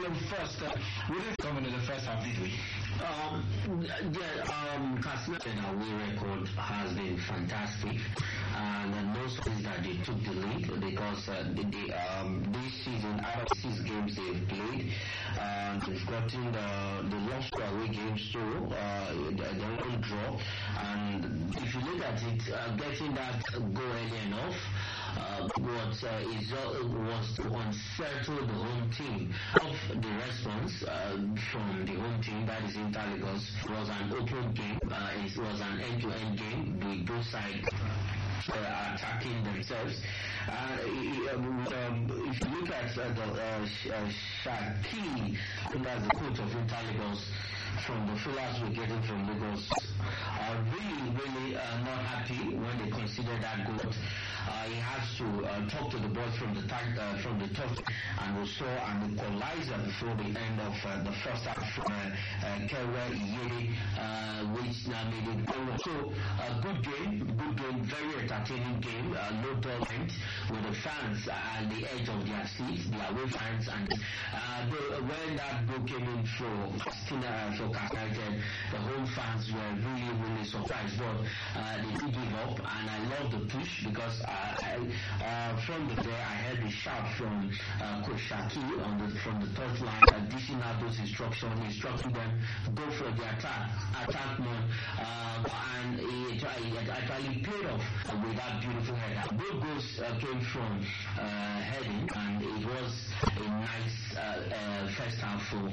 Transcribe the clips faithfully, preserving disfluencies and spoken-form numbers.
Muslim first. Uh, we didn't come into the first half, did we? Um, yeah, um, Katsina's away record has been fantastic, and most of it is that they took the lead because uh, they, they, um, this season, out of six games they've played, uh, they've gotten the, the lost away games too, uh, their own draw, and if you look at it, uh, getting that goal early enough, Uh, what uh, is, uh, was to unsettle the home team. Of the response uh, from the home team, that is Inter Lagos, was an open game. Uh, it was an end-to-end game with both sides uh, attacking themselves. Uh, um, um, if you look at uh, the uh, Sh- uh, Shaki, that's the coach of Inter Lagos, from the fillers we're getting from Lagos, are really, really uh, not happy when they consider that goal. Uh, he has to uh, talk to the boys from the tag, uh, from the top, and we saw an equalizer before the end of uh, the first half from uh, uh, Kewa Iyere, uh, which now made it go. So a uh, good game, good game, very entertaining game, uh, no dull end, with the fans at the edge of their seats, the away fans, and uh, the, when that goal came in for Stina, for United, the home fans were really, really surprised, but uh, they did give up, and I love the push because uh, I, uh, from the there I heard the shout from uh, Coach Shaki on the from the third line, uh, dishing out those instructions, instructing them go for the attack, attack man, uh, and he, he actually played off uh, with that beautiful header. Both goals uh, came from uh, heading, and it was a nice uh, uh, first half for.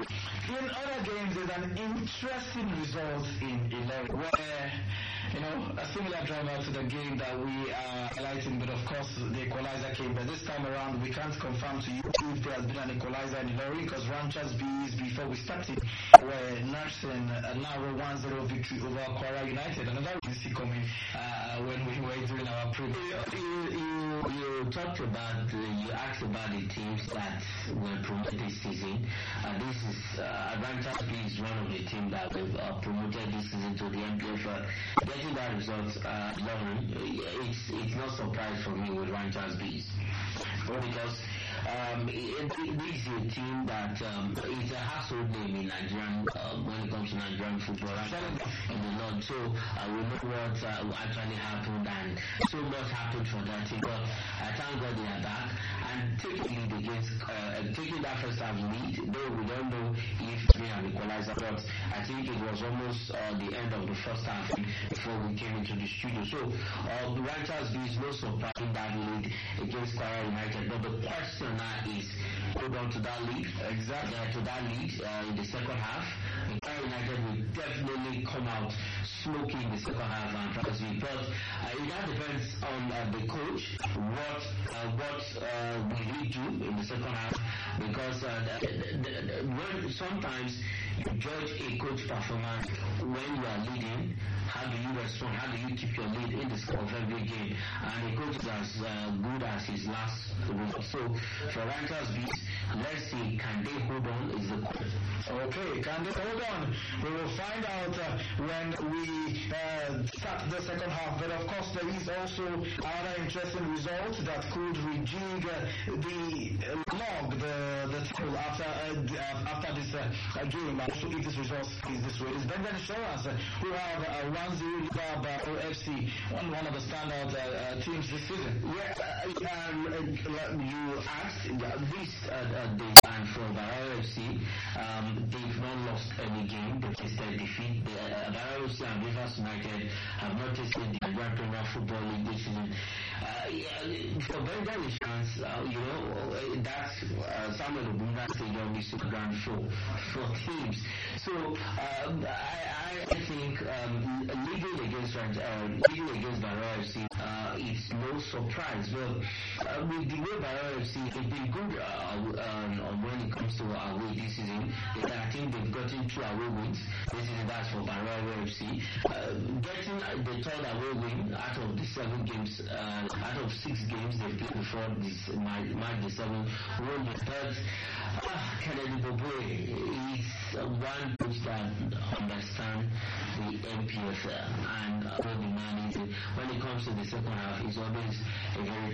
In other games, there's an interesting result in Ilorin where, you know, a similar drama to the game that we are highlighting, but of course the equalizer came. But this time around, we can't confirm to you if there has been an equalizer in Ilorin, because Ranchers Bees, before we started, were nursing a narrow one zero victory over Kwara United. Another we see coming uh, when we were doing our preview. You, you, you talked about, uh, you asked about the teams that were promoted this season. Uh, this is uh, Ranchers Bees is one of the teams that were uh, promoted this season to the M P F L. Getting that result, uh, Lauren, it's it's not surprise for me with Ranchers Bees, because um, it, it, this is a team that um, it's a household name in Nigerian uh, when it comes to Nigerian football in the Lord. So uh, we know what uh, actually happened, and so much happened for that team. But I thank God they are back and taking lead against uh, taking that first half lead. Though we don't know if they have equalizer, but I think it was almost uh, the end of the first half before we came into the studio. So uh, the Ranchers Bees no surprising that lead against Kwara United. But the question now is, hold on to that lead, exactly uh, to that lead uh, in the second half. Kwara United will definitely come out smoking in the second half and try to. But uh, it all depends on uh, the coach, what uh, what uh, will he do in the second half, because uh, the, the, the, when sometimes you judge a coach performance when you are leading. How do you respond? How do you keep your lead in the score of every game? And a coach is as uh, good as his last result. So for Ranchers Bees, let's see, can they hold on? Is the question. Okay, can they hold on? We will find out uh, when we uh, start the second half. But of course, there is also another interesting result that could rejig uh, the uh, log, the the table after uh, after this uh, game. Also, if this result is this way, it's Bengal Insurance uh, who have uh, one zero Liverpool O F C, one one of the standout uh, uh, teams this season. Yeah, uh, um, uh, you asked uh, this uh, uh, this and for Barrow F C, um, they've not lost any game. They tasted defeat. The, uh, Barrow F C and Rivers United have not tasted the Grand Premier Football League this season. Uh, yeah, for Bengal Insurance, uh, you know, uh, that's uh, Samuel Obunga Stadium is the ground for for teams. So um, I, I think um, leading against uh, leading against Barrow F C, uh, it's no surprise. Well, uh, with the way Barrow F C has been good uh, um, when it comes to away this season, I think they've gotten two away wins. This is that's for Barrow F C. Uh, getting the third away win out of the seven games, uh, out of six games they've played before this March the seventh, won the third. Uh, Kennedy Bobo is uh, one coach that understands the M P F L, and uh, the man is when it comes to the second half, is always a very